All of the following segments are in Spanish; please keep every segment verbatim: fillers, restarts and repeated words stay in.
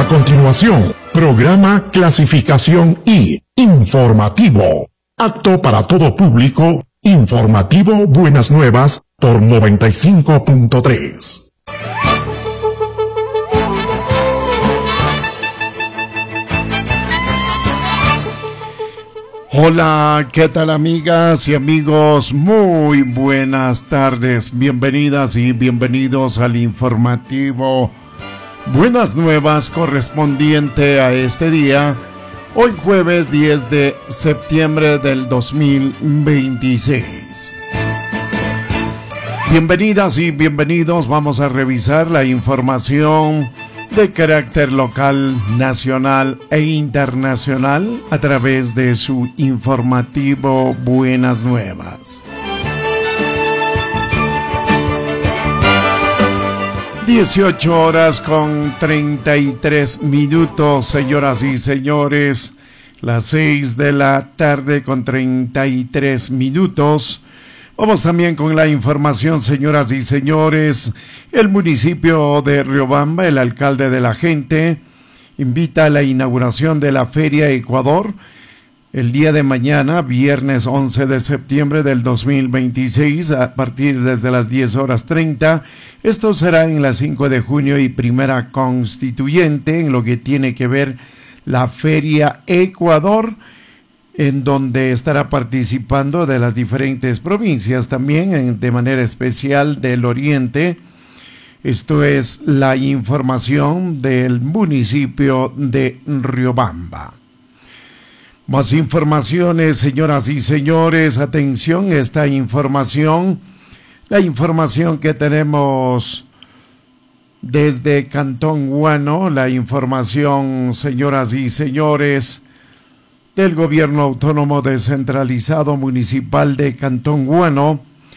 A continuación, programa Clasificación I, informativo. Apto para todo público, informativo Buenas Nuevas por noventa y cinco punto tres. Hola, ¿qué tal amigas y amigos? Muy buenas tardes, bienvenidas y bienvenidos al informativo Buenas Nuevas correspondiente a este día, hoy jueves diez de septiembre del dos mil veintiséis. Bienvenidas y bienvenidos, vamos a revisar la información de carácter local, nacional e internacional a través de su informativo Buenas Nuevas. dieciocho horas con treinta y tres minutos, señoras y señores, las seis de la tarde con treinta y tres minutos. Vamos también con la información, señoras y señores. El municipio de Riobamba, el alcalde de la gente, invita a la inauguración de la Feria Ecuador el día de mañana, viernes once de septiembre del dos mil veintiséis, a partir desde las diez horas treinta. Esto será en la cinco de junio y primera constituyente, en lo que tiene que ver la Feria Ecuador, en donde estará participando de las diferentes provincias, también en, de manera especial del Oriente. Esto es la información del municipio de Riobamba. Más informaciones, señoras y señores, atención, esta información, la información que tenemos desde Cantón Guano, la información, señoras y señores, del Gobierno Autónomo Descentralizado Municipal de Cantón Guano.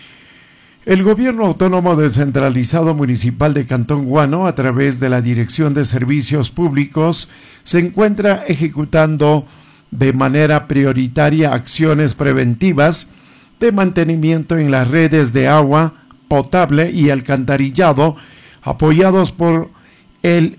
El Gobierno Autónomo Descentralizado Municipal de Cantón Guano, a través de la Dirección de Servicios Públicos, se encuentra ejecutando de manera prioritaria acciones preventivas de mantenimiento en las redes de agua potable y alcantarillado, apoyados por el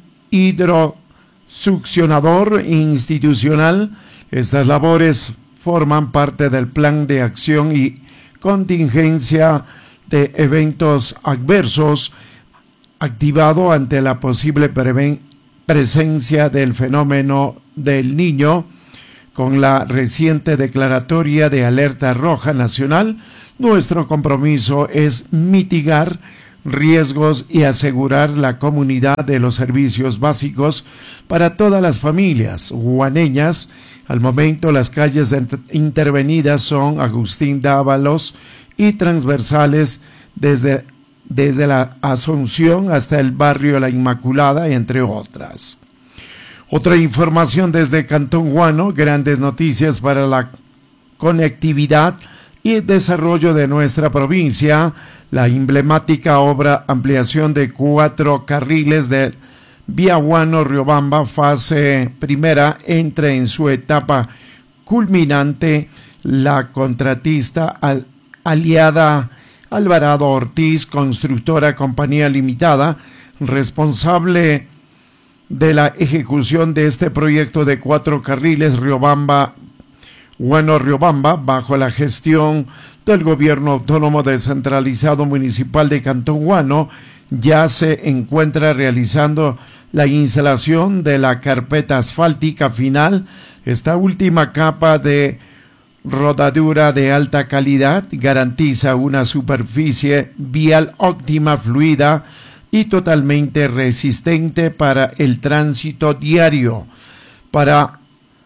hidrosuccionador institucional. Estas labores forman parte del plan de acción y contingencia de eventos adversos activado ante la posible preven- presencia del fenómeno del Niño. Con la reciente declaratoria de alerta roja nacional, nuestro compromiso es mitigar riesgos y asegurar la comunidad de los servicios básicos para todas las familias guaneñas. Al momento, las calles intervenidas son Agustín Dávalos y transversales desde, desde la Asunción hasta el barrio La Inmaculada, entre otras. Otra información desde Cantón Guano, grandes noticias para la conectividad y desarrollo de nuestra provincia. La emblemática obra ampliación de cuatro carriles de Vía Guano-Riobamba, fase primera, entra en su etapa culminante. La contratista al, aliada Alvarado Ortiz, constructora Compañía Limitada, responsable de la ejecución de este proyecto de cuatro carriles Riobamba, Guano-Riobamba, bajo la gestión del Gobierno Autónomo Descentralizado Municipal de Cantón Guano, ya se encuentra realizando la instalación de la carpeta asfáltica final. Esta última capa de rodadura de alta calidad garantiza una superficie vial óptima, fluida y totalmente resistente para el tránsito diario. Para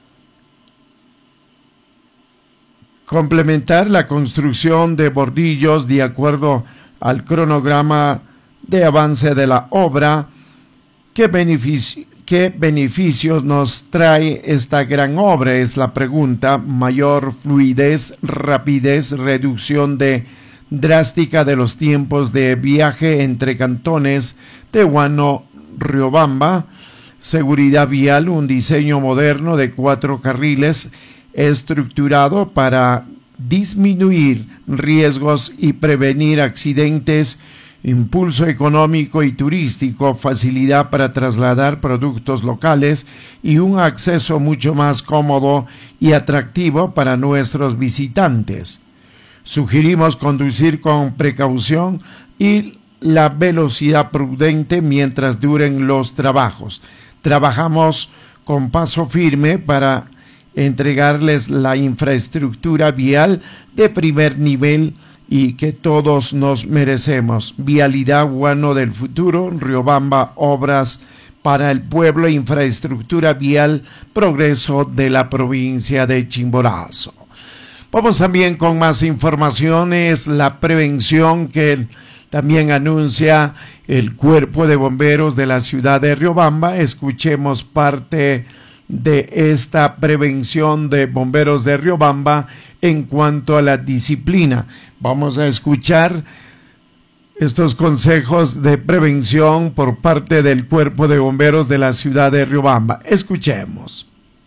complementar la construcción de bordillos de acuerdo al cronograma de avance de la obra, ¿qué beneficio, qué beneficios nos trae esta gran obra? Es la pregunta. Mayor fluidez, rapidez, reducción de drástica de los tiempos de viaje entre cantones de Guano, Riobamba, seguridad vial, un diseño moderno de cuatro carriles estructurado para disminuir riesgos y prevenir accidentes impulso económico y turístico, facilidad para trasladar productos locales y un acceso mucho más cómodo y atractivo para nuestros visitantes. Sugerimos conducir con precaución y la velocidad prudente mientras duren los trabajos. Trabajamos con paso firme para entregarles la infraestructura vial de primer nivel y que todos nos merecemos. Vialidad Guano del futuro, Riobamba, obras para el pueblo, infraestructura vial, progreso de la provincia de Chimborazo. Vamos también con más informaciones, la prevención que también anuncia el Cuerpo de Bomberos de la ciudad de Riobamba. Escuchemos parte de esta prevención de bomberos de Riobamba en cuanto a la disciplina. Vamos a escuchar estos consejos de prevención por parte del Cuerpo de Bomberos de la ciudad de Riobamba. Escuchemos.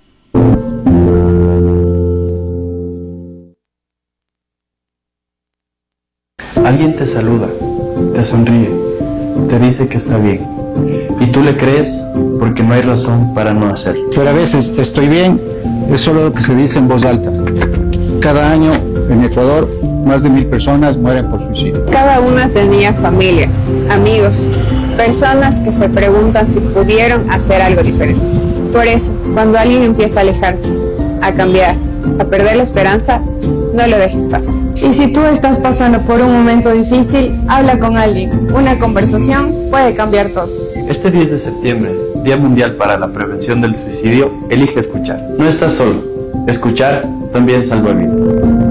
Alguien te saluda, te sonríe, te dice que está bien, y tú le crees porque no hay razón para no hacerlo. Pero a veces estoy bien es solo lo que se dice en voz alta. Cada año en Ecuador más de mil personas mueren por suicidio. Cada una tenía familia, amigos, personas que se preguntan si pudieron hacer algo diferente. Por eso, cuando alguien empieza a alejarse, a cambiar, a perder la esperanza, no lo dejes pasar. Y si tú estás pasando por un momento difícil, habla con alguien. Una conversación puede cambiar todo. Este diez de septiembre, Día Mundial para la Prevención del Suicidio, elige escuchar. No estás solo. Escuchar también salva vidas.